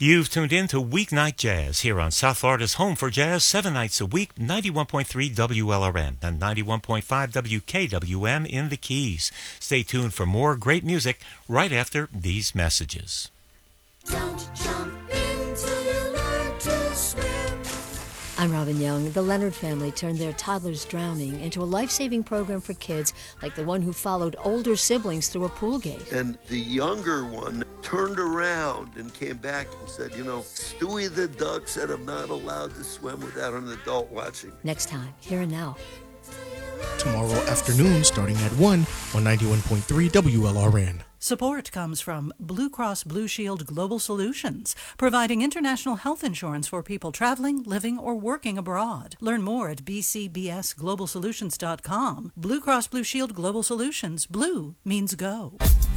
You've tuned in to Weeknight Jazz here on South Florida's home for jazz 7 nights a week, 91.3 WLRN and 91.5 WKWM in the Keys. Stay tuned for more great music right after these messages. Don't jump in till you learn to swim. I'm Robin Young. The Leonard family turned their toddler's drowning into a life-saving program for kids like the one who followed older siblings through a pool gate. And the younger one turned around and came back and said, Stewie the duck said I'm not allowed to swim without an adult watching. Next time, Here and Now. Tomorrow afternoon starting at 1 on 91.3 WLRN. Support comes from Blue Cross Blue Shield Global Solutions, providing international health insurance for people traveling, living, or working abroad. Learn more at bcbsglobalsolutions.com. Blue Cross Blue Shield Global Solutions. Blue means go.